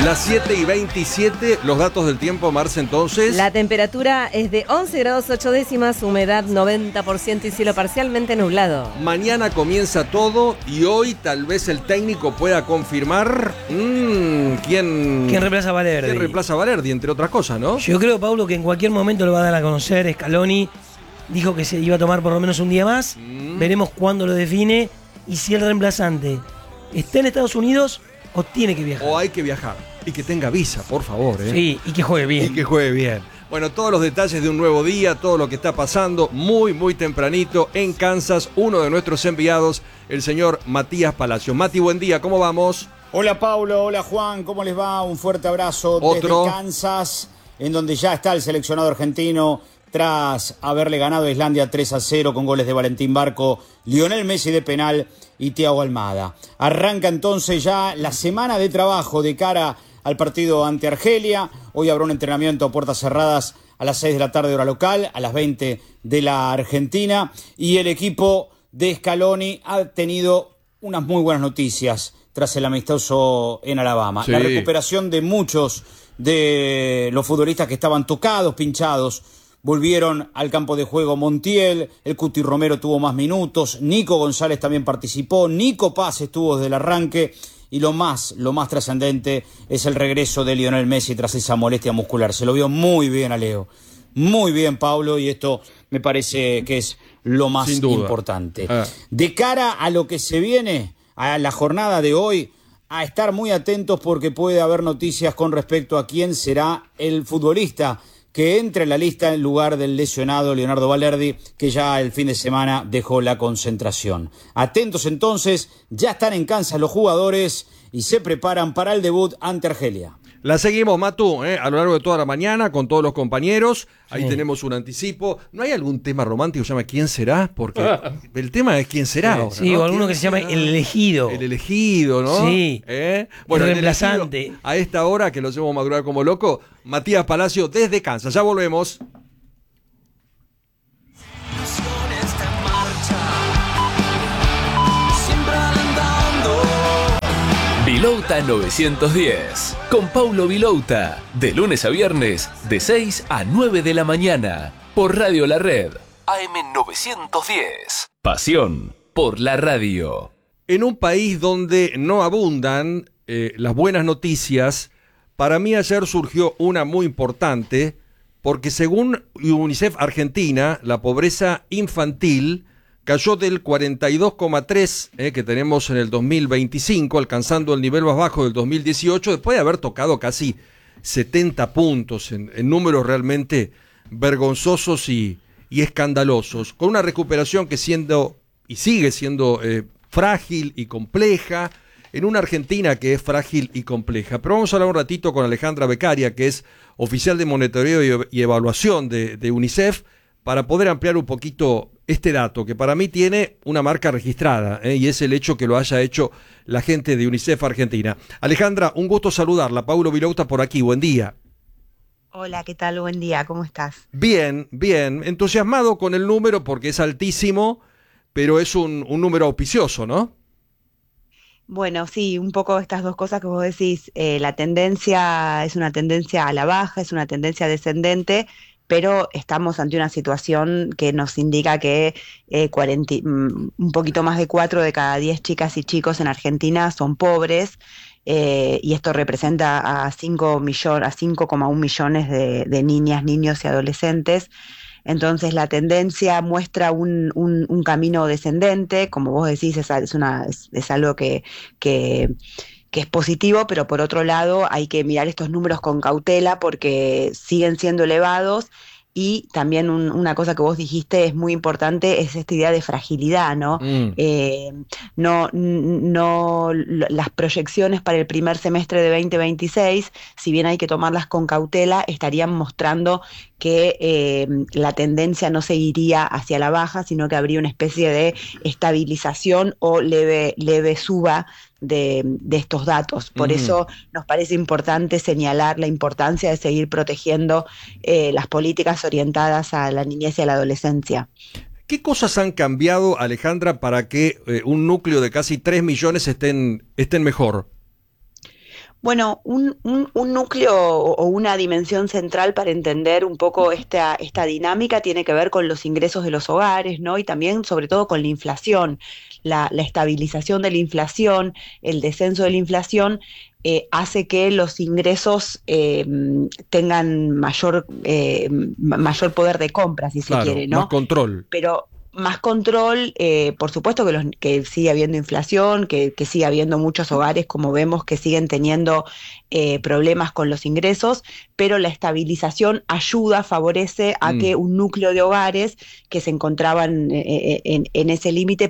Las 7:27, los datos del tiempo, Marce, entonces. La temperatura es de 11 grados 8 décimas, humedad 90% y cielo parcialmente nublado. Mañana comienza todo y hoy tal vez el técnico pueda confirmar quién reemplaza a Valerdi. ¿Quién reemplaza a Valerdi, entre otras cosas, no? Yo creo, Paulo, que en cualquier momento lo va a dar a conocer. Scaloni dijo que se iba a tomar por lo menos un día más. Veremos cuándo lo define y si el reemplazante está en Estados Unidos o tiene que viajar. O hay que viajar. Y que tenga visa, por favor. Sí, y que juegue bien. Y que juegue bien. Bueno, todos los detalles de un nuevo día, todo lo que está pasando muy tempranito en Kansas. Uno de nuestros enviados, el señor Matías Palacios. Mati, buen día, ¿cómo vamos? Hola Paulo, hola Juan, ¿cómo les va? Un fuerte abrazo desde Kansas, en donde ya está el seleccionado argentino tras haberle ganado a Islandia 3-0 con goles de Valentín Barco, Lionel Messi de penal y Thiago Almada. Arranca entonces ya la semana de trabajo de cara al partido ante Argelia. Hoy habrá un entrenamiento a puertas cerradas a las 6 de la tarde hora local, a las 20 de la Argentina. Y el equipo de Scaloni ha tenido unas muy buenas noticias tras el amistoso en Alabama. Sí. La recuperación de muchos de los futbolistas que estaban tocados, pinchados, volvieron al campo de juego. Montiel, el Cuti Romero tuvo más minutos, Nico González también participó, Nico Paz estuvo desde el arranque y lo más trascendente es el regreso de Lionel Messi tras esa molestia muscular. Se lo vio muy bien a Leo, muy bien Paulo, y esto me parece que es lo más importante. De cara a lo que se viene, a la jornada de hoy, a estar muy atentos porque puede haber noticias con respecto a quién será el futbolista que entre en la lista en lugar del lesionado Leonardo Valerdi, que ya el fin de semana dejó la concentración. Atentos entonces, ya están en Kansas los jugadores y se preparan para el debut ante Argelia. La seguimos, Matu, a lo largo de toda la mañana con todos los compañeros. Ahí tenemos un anticipo. ¿No hay algún tema romántico que se llama ¿Quién será? Porque el tema es ¿Quién será? Ahora, sí, ¿no? o alguno que se llama El Elegido. El Elegido, ¿no? Sí. Bueno, el reemplazante. El elegido, a esta hora, que lo hacemos madurar como loco, Matías Palacio desde Kansas. Ya volvemos. Vilouta 910, con Paulo Vilouta, de lunes a viernes, de 6 a 9 de la mañana, por Radio La Red, AM 910. Pasión por la radio. En un país donde no abundan las buenas noticias, para mí ayer surgió una muy importante, porque según UNICEF Argentina, la pobreza infantil cayó del 42,3 que tenemos en el 2025, alcanzando el nivel más bajo del 2018, después de haber tocado casi 70 puntos en números realmente vergonzosos y escandalosos, con una recuperación que sigue siendo frágil y compleja, en una Argentina que es frágil y compleja. Pero vamos a hablar un ratito con Alejandra Beccaria, que es oficial de monitoreo y evaluación de UNICEF, para poder ampliar un poquito este dato, que para mí tiene una marca registrada, y es el hecho que lo haya hecho la gente de UNICEF Argentina. Alejandra, un gusto saludarla. Paulo Vilouta por aquí, buen día. Hola, ¿qué tal? Buen día, ¿cómo estás? Bien, entusiasmado con el número porque es altísimo, pero es un número auspicioso, ¿no? Bueno, sí, un poco estas dos cosas que vos decís. La tendencia es una tendencia a la baja, es una tendencia descendente, pero estamos ante una situación que nos indica que un poquito más de 4 de cada 10 chicas y chicos en Argentina son pobres, y esto representa a 5,1 millones de niñas, niños y adolescentes. Entonces la tendencia muestra un camino descendente, como vos decís, es algo que es positivo, pero por otro lado hay que mirar estos números con cautela porque siguen siendo elevados. Y también una cosa que vos dijiste es muy importante, es esta idea de fragilidad, ¿no? Las proyecciones para el primer semestre de 2026, si bien hay que tomarlas con cautela, estarían mostrando que la tendencia no seguiría hacia la baja, sino que habría una especie de estabilización o leve suba de estos datos. Por eso nos parece importante señalar la importancia de seguir protegiendo las políticas orientadas a la niñez y a la adolescencia. ¿Qué cosas han cambiado, Alejandra, para que un núcleo de casi 3 millones estén mejor? Bueno, un núcleo o una dimensión central para entender un poco esta dinámica tiene que ver con los ingresos de los hogares, ¿no? Y también, sobre todo, con la inflación, la estabilización de la inflación, el descenso de la inflación. Hace que los ingresos tengan mayor poder de compra, si se quiere, ¿no? Más control. Pero más control, por supuesto que sigue habiendo inflación, que sigue habiendo muchos hogares, como vemos, que siguen teniendo problemas con los ingresos, pero la estabilización ayuda, favorece a que un núcleo de hogares que se encontraban en ese límite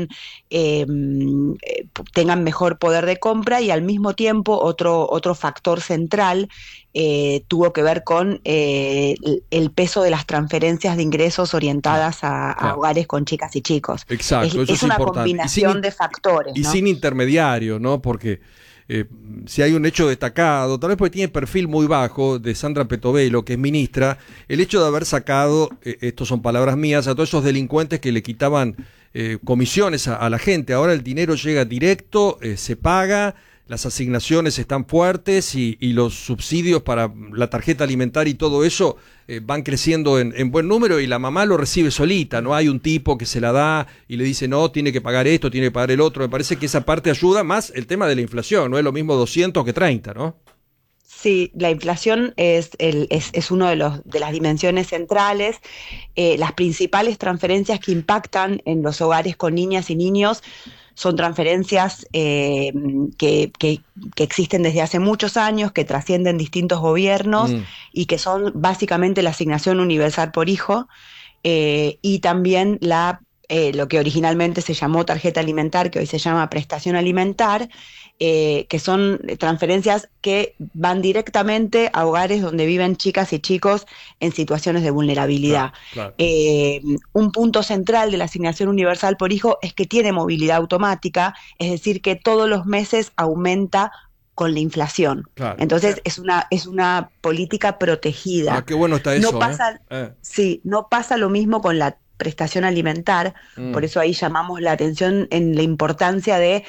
tengan mejor poder de compra, y al mismo tiempo otro factor central tuvo que ver con el peso de las transferencias de ingresos orientadas a hogares con chicas y chicos. Exacto, eso es una importante. combinación de factores, y ¿no? sin intermediario, ¿no? Porque si hay un hecho destacado, tal vez porque tiene perfil muy bajo, de Sandra Petovelo, que es ministra, el hecho de haber sacado, estos son palabras mías, a todos esos delincuentes que le quitaban comisiones a la gente. Ahora el dinero llega directo, se paga, las asignaciones están fuertes y los subsidios para la tarjeta alimentaria y todo eso van creciendo en buen número, y la mamá lo recibe solita, no hay un tipo que se la da y le dice no, tiene que pagar esto, tiene que pagar el otro. Me parece que esa parte ayuda más el tema de la inflación, no es lo mismo 200 que 30, ¿no? Sí, la inflación es uno de las dimensiones centrales. Las principales transferencias que impactan en los hogares con niñas y niños son transferencias que existen desde hace muchos años, que trascienden distintos gobiernos y que son básicamente la asignación universal por hijo, y también lo que originalmente se llamó tarjeta alimentar, que hoy se llama prestación alimentar, que son transferencias que van directamente a hogares donde viven chicas y chicos en situaciones de vulnerabilidad. Claro. Un punto central de la asignación universal por hijo es que tiene movilidad automática, es decir, que todos los meses aumenta con la inflación. Claro. Entonces es una política protegida. Ah, qué bueno está eso. Sí, no pasa lo mismo con la prestación alimentar, por eso ahí llamamos la atención en la importancia de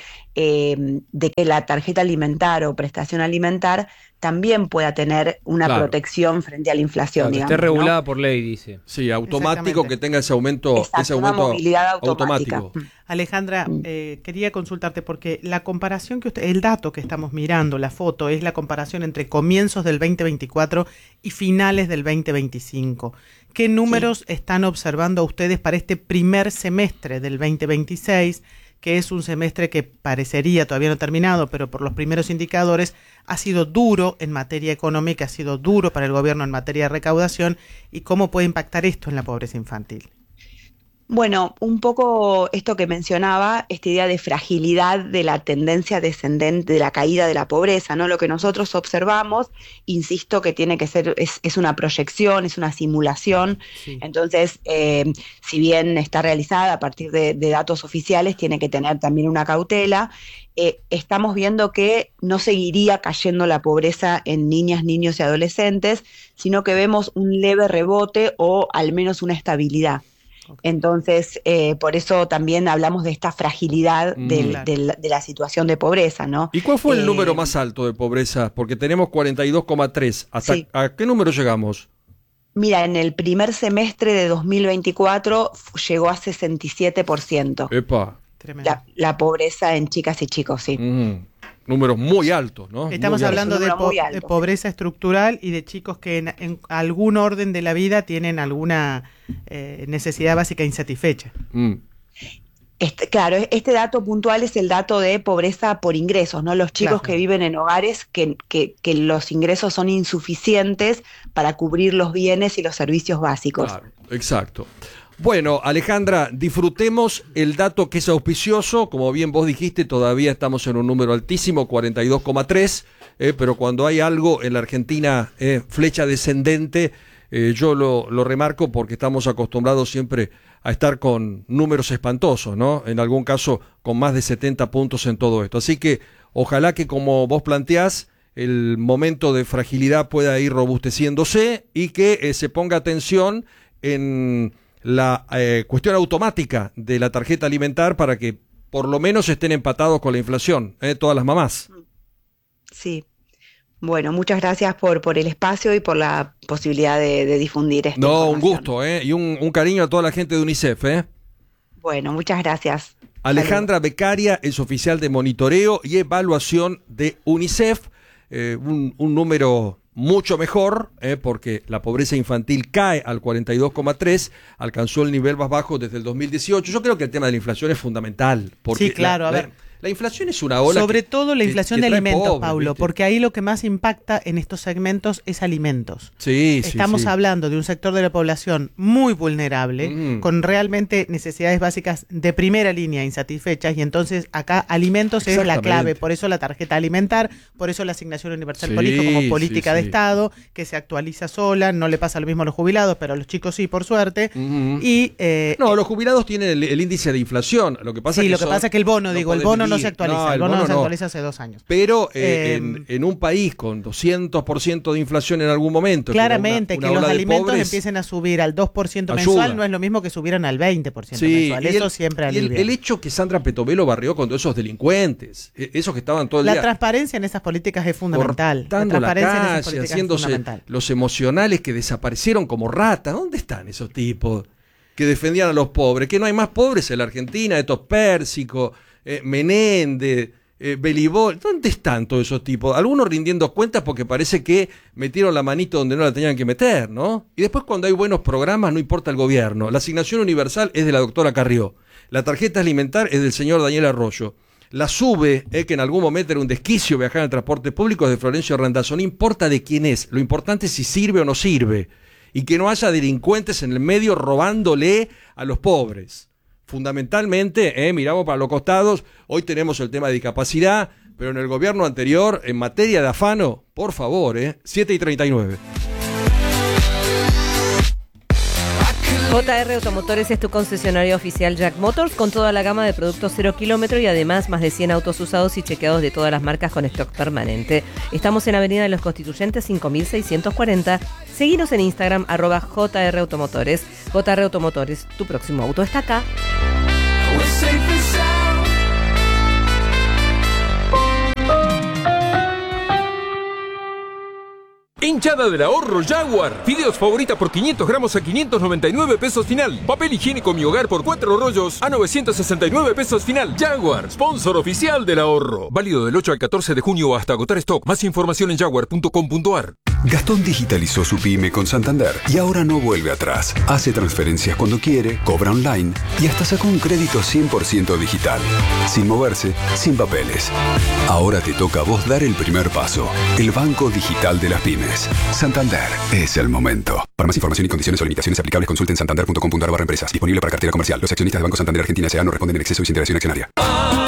que la tarjeta alimentar o prestación alimentar también pueda tener una protección frente a la inflación. Claro, esté regulada, ¿no?, por ley, dice. Sí, automático, que tenga ese aumento. Exacto, ese aumento una movilidad automático. Alejandra, quería consultarte porque la comparación el dato que estamos mirando, la foto, es la comparación entre comienzos del 2024 y finales del 2025. ¿Qué números están observando ustedes para este primer semestre del 2026, que es un semestre que parecería todavía no terminado, pero por los primeros indicadores ha sido duro en materia económica, ha sido duro para el gobierno en materia de recaudación, y cómo puede impactar esto en la pobreza infantil? Bueno, un poco esto que mencionaba, esta idea de fragilidad de la tendencia descendente, de la caída de la pobreza, ¿no? Lo que nosotros observamos, insisto, que tiene que ser, es una proyección, es una simulación. Sí. Entonces, si bien está realizada a partir de datos oficiales, tiene que tener también una cautela. Estamos viendo que no seguiría cayendo la pobreza en niñas, niños y adolescentes, sino que vemos un leve rebote o al menos una estabilidad. Entonces, por eso también hablamos de esta fragilidad de la situación de pobreza, ¿no? ¿Y cuál fue el número más alto de pobreza? Porque tenemos 42,3. ¿A qué número llegamos? Mira, en el primer semestre de 2024 llegó a 67%. ¡Epa! La pobreza en chicas y chicos, sí. Números muy altos, ¿no? Estamos hablando de pobreza estructural y de chicos que en algún orden de la vida tienen alguna necesidad básica insatisfecha. Claro, este dato puntual es el dato de pobreza por ingresos, ¿no? Los chicos que viven en hogares que los ingresos son insuficientes para cubrir los bienes y los servicios básicos. Claro, exacto. Bueno, Alejandra, disfrutemos el dato que es auspicioso. Como bien vos dijiste, todavía estamos en un número altísimo, 42,3, pero cuando hay algo en la Argentina, flecha descendente, yo lo remarco porque estamos acostumbrados siempre a estar con números espantosos, ¿no? En algún caso con más de 70 puntos en todo esto. Así que ojalá que, como vos planteás, el momento de fragilidad pueda ir robusteciéndose y que se ponga atención en la cuestión automática de la tarjeta alimentar para que por lo menos estén empatados con la inflación, todas las mamás. Sí. Bueno, muchas gracias por el espacio y por la posibilidad de difundir esta información. Un gusto, y un cariño a toda la gente de UNICEF, Bueno, muchas gracias. Alejandra Beccaria es oficial de monitoreo y evaluación de UNICEF, un número mucho mejor, porque la pobreza infantil cae al 42,3, alcanzó el nivel más bajo desde el 2018. Yo creo que el tema de la inflación es fundamental. Porque sí, claro, a ver. La inflación es una ola. Sobre todo la inflación de alimentos, pobre, Paulo, ¿viste? porque ahí lo que más impacta en estos segmentos es alimentos. Sí, Estamos hablando de un sector de la población muy vulnerable, con realmente necesidades básicas de primera línea insatisfechas, y entonces acá alimentos es la clave. Por eso la tarjeta alimentar, por eso la asignación universal por hijo como política de Estado, que se actualiza sola, no le pasa lo mismo a los jubilados, pero a los chicos sí, por suerte. Y los jubilados tienen el índice de inflación. Lo que pasa es que el bono, el bono no se actualiza, el bono no se actualiza hace 2 años. Pero en un país con 200% de inflación en algún momento. Claramente, que los alimentos empiecen a subir al 2% mensual no es lo mismo que subieran al 20% mensual. Eso siempre alivia. El hecho que Sandra Petovelo barrió con todos esos delincuentes, esos que estaban todo el día. La transparencia en esas políticas es fundamental. Cortando la calle, haciéndose los emocionales que desaparecieron como ratas. ¿Dónde están esos tipos que defendían a los pobres? Que no hay más pobres en la Argentina, estos Pérsico, Menéndez, Belibol. ¿Dónde están todos esos tipos? Algunos rindiendo cuentas porque parece que metieron la manito donde no la tenían que meter, ¿no? Y después, cuando hay buenos programas, no importa el gobierno. La asignación universal es de la doctora Carrió. La tarjeta alimentar es del señor Daniel Arroyo. La SUBE, que en algún momento era un desquicio viajar en el transporte público, es de Florencio Randazzo. No importa de quién es, lo importante es si sirve o no sirve. Y que no haya delincuentes en el medio robándole a los pobres. Fundamentalmente, miramos para los costados. Hoy tenemos el tema de discapacidad, pero en el gobierno anterior, en materia de afano, por favor, 7:39. JR Automotores es tu concesionario oficial Jack Motors con toda la gama de productos 0 kilómetro y además más de 100 autos usados y chequeados de todas las marcas con stock permanente. Estamos en Avenida de los Constituyentes 5640. Seguinos en Instagram @JR Automotores. JR Automotores, tu próximo auto está acá. Hinchada del ahorro Jaguar. Fideos favorita por 500 gramos a 599 pesos final. Papel higiénico Mi Hogar por 4 rollos a 969 pesos final. Jaguar, sponsor oficial del ahorro. Válido del 8 al 14 de junio hasta agotar stock. Más información en jaguar.com.ar. Gastón digitalizó su pyme con Santander y ahora no vuelve atrás. Hace transferencias cuando quiere, cobra online y hasta sacó un crédito 100% digital. Sin moverse, sin papeles. Ahora te toca a vos dar el primer paso. El Banco Digital de las Pymes. Santander, es el momento. Para más información y condiciones o limitaciones aplicables, consulten santander.com.ar/empresas. Disponible para cartera comercial. Los accionistas de Banco Santander Argentina S.A. no responden en exceso y sin interacción accionaria.